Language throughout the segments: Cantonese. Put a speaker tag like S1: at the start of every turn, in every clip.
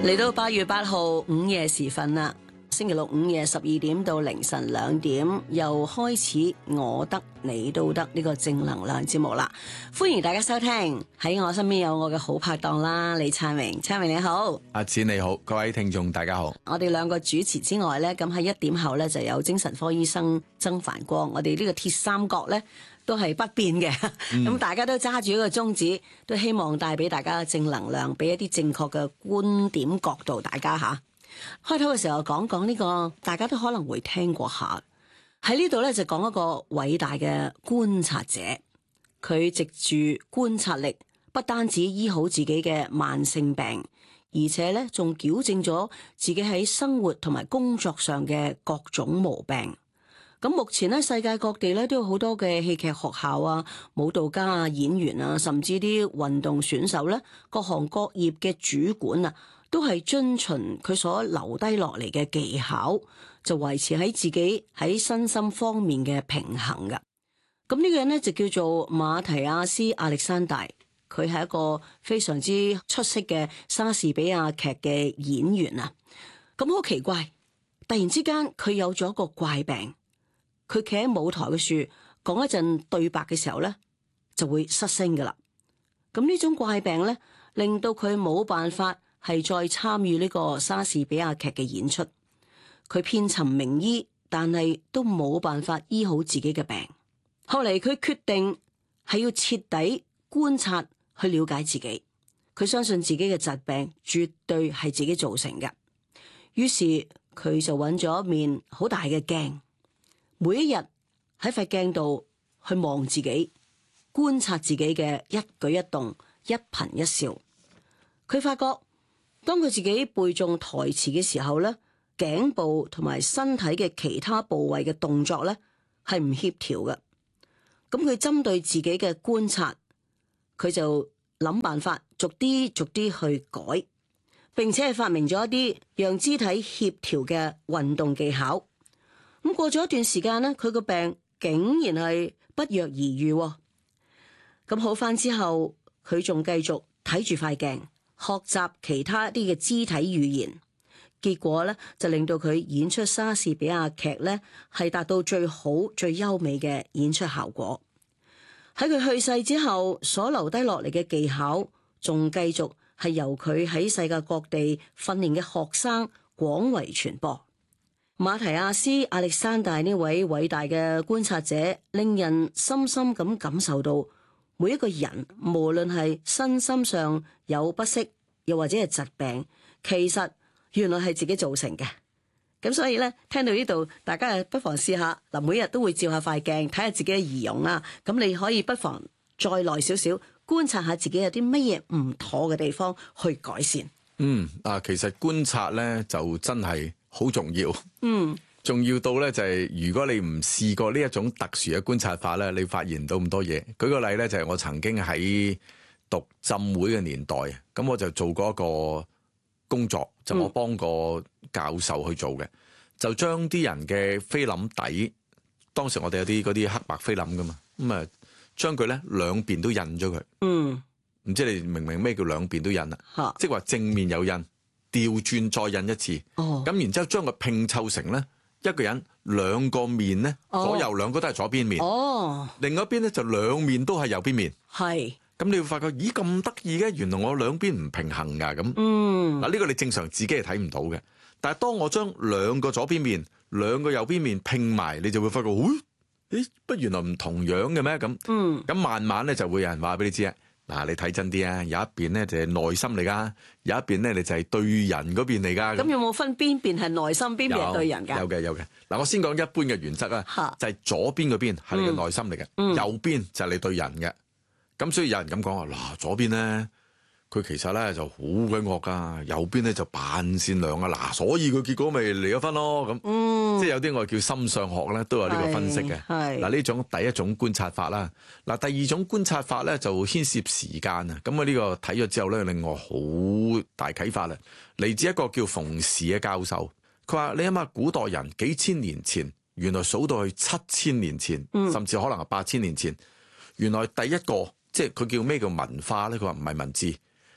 S1: 嚟到8月8號午夜時分啦，星期六午夜12點到凌晨2點，又開始我得你都得呢個正能量節目啦。歡迎大家收聽，喺我身邊有我嘅好拍檔啦，李燦榮。燦榮你好。
S2: 阿展你好，各位聽眾大家好。
S1: 我哋兩個主持之外呢，咁喺1點後呢就有精神科醫生曾繁光。我哋呢個鐵三角呢都係不變嘅，咁大家都揸住一個宗旨，都希望帶俾大家正能量，俾一啲正確嘅觀點角度，大家吓。開頭嘅時候講講呢個，大家都可能會聽過下。喺呢度咧就講一個偉大嘅觀察者，佢藉住觀察力，不單止醫好自己嘅慢性病，而且咧仲矯正咗自己喺生活同埋工作上嘅各種毛病。咁目前咧，世界各地咧都有好多嘅戲劇學校啊、舞蹈家啊、演員啊，甚至啲運動選手咧，各行各業嘅主管啊，都係遵循佢所留低落嚟嘅技巧，就維持喺自己喺身心方面嘅平衡噶。咁呢個人咧就叫做馬提亞斯亞歷山大，佢係一個非常之出色嘅莎士比亞劇嘅演員啊。咁好奇怪，突然之間佢有咗個怪病。佢企喺舞台嘅處講一陣對白嘅時候咧，就會失聲噶啦。咁呢種怪病咧，令到佢冇辦法係再參與呢個莎士比亞劇嘅演出。佢遍尋名醫，但係都冇辦法醫好自己嘅病。後嚟佢決定係要徹底觀察去了解自己。佢相信自己嘅疾病絕對係自己造成嘅。於是佢就揾咗一面好大嘅鏡。每一日喺塊鏡度去望自己，觀察自己嘅一舉一動、一顰一笑。佢發覺，當佢自己背誦台詞嘅時候咧，頸部同埋身體嘅其他部位嘅動作咧係唔協調嘅。咁佢針對自己嘅觀察，佢就諗辦法逐啲逐啲去改，並且係發明咗一啲讓肢體協調嘅運動技巧。咁過咗一段時間咧，佢個病竟然係不藥而愈。咁好翻之後，佢仲繼續睇住塊鏡，學習其他啲嘅肢體語言。結果咧就令到佢演出莎士比亞劇咧係達到最好最優美嘅演出效果。喺佢去世之後，所留低落嚟嘅技巧，仲繼續係由佢喺世界各地訓練嘅學生廣為傳播。馬提亞斯亞歷山大呢位偉大嘅觀察者，令人深深咁感受到每一個人無論係身心上有不適，又或者係疾病，其實原來係自己造成嘅。咁所以咧，聽到呢度，大家不妨試下嗱，每日都會照下塊鏡，睇下自己嘅儀容啦。咁你可以不妨再耐少少觀察下自己有啲乜嘢唔妥嘅地方去改善。
S2: 其實觀察咧就真係好重要，重要到咧就係如果你唔試過呢一種特殊嘅觀察法咧，你發現唔到咁多嘢。舉個例咧，就係我曾經喺讀浸會嘅年代，咁我就做過一個工作，就我幫個教授去做嘅，就將啲人嘅菲林底，當時我哋有啲嗰啲黑白菲林噶嘛，咁啊將佢咧兩邊都印咗佢。唔知你明唔明咩叫兩邊都印啊？即係話正面有印，調轉再印一次。咁然之後將佢拼湊成咧，一個人兩個面咧，左右兩個都係左邊面。另外一邊咧就兩面都係右邊面。係。咁你會發覺，咦咁得意嘅，原來我兩邊唔平衡㗎咁。嗱呢個你正常自己係睇唔到嘅。但係當我將兩個左邊面、兩個右邊面拼埋，你就會發覺，不原來唔同樣嘅咩咁。咁慢慢咧就會有人話俾你知啊。嗱，你睇真啲啊！有一邊咧就係內心嚟噶，有一邊咧你就係對人嗰邊嚟噶。咁
S1: 有冇分邊邊係內心，邊邊係對人㗎？
S2: 有嘅。嗱，我先講一般嘅原則啊，就係左邊嗰邊係你嘅內心嚟嘅，右邊就係你對人嘅。咁所以有人咁講話，嗱，左邊咧佢其實咧就好鬼惡噶，右邊咧就扮善良啊，嗱，所以佢結果咪離咗婚咯咁。即係有啲我哋叫心相學咧，都有呢個分析嘅。嗱，呢種第一種觀察法啦。嗱，第二種觀察法咧就牽涉時間啊。咁啊呢個睇咗之後咧，令我好大啟發啦。嚟自一個叫馮時嘅教授，佢話你諗下古代人幾千年前，原來數到去7000年前，甚至可能係8000年前，原來第一個即係佢叫咩叫文化咧？佢話唔係文字。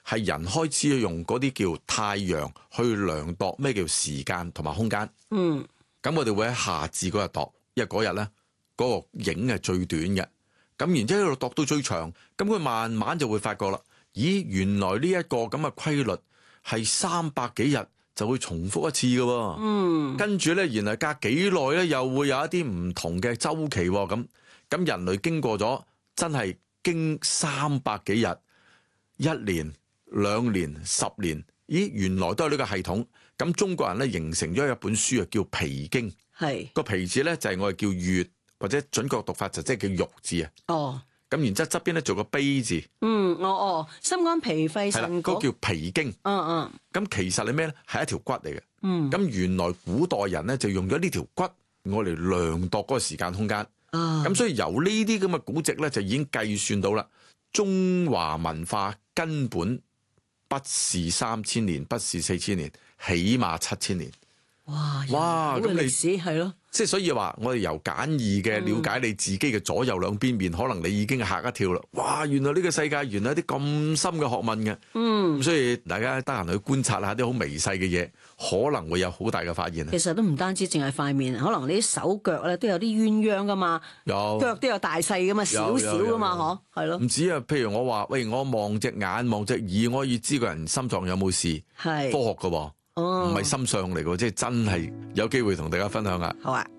S2: 係人開始用嗰啲叫太陽去量度咩叫時間同埋空間。咁我哋會喺夏至嗰日度，因為嗰日咧嗰個影係最短嘅。咁然之後一路度到最長，咁佢慢慢就會發覺啦。咦，原來呢一個咁嘅規律係300幾日就會重複一次嘅喎。跟住咧，原來隔幾耐咧又會有一啲唔同嘅周期喎。咁人類經過咗真係經300幾日、1年、2年、10年，咦，原來都係呢個系統。咁中國人咧形成咗一本書啊，叫《皮經》。係個皮字咧就係我哋叫月，或者準確讀法就即係叫玉字啊。哦。咁然之後側邊咧做個碑字。心肝脾肺腎。係啦，嗰個叫皮經。咁其實係咩咧？係一條骨嚟嘅。咁原來古代人咧就用咗呢條骨，我嚟量度嗰個時間空間。咁所以由呢啲咁嘅古籍咧就已經計算到啦。中華文化根本不是3000年，不是4000年，起碼7000年。哇！咁歷史係咯，即係所以話我哋由簡易嘅了解你自己嘅左右兩邊面，可能你已經嚇一跳啦。哇！原來呢個世界原來有啲咁深嘅學問嘅。咁所以大家得閒去觀察下啲好微細嘅嘢，可能會有好大嘅發現。其實都唔單止淨係塊面，可能你啲手腳咧都有啲鴛鴦噶嘛，有腳都有大細噶嘛，少少噶嘛，嗬，係咯。唔止啊，譬如我話喂，我望隻眼望隻耳，我可以知個人心臟有冇事，係科學噶喎。唔係心上嚟嘅，即係真係有機會同大家分享啊！好啊。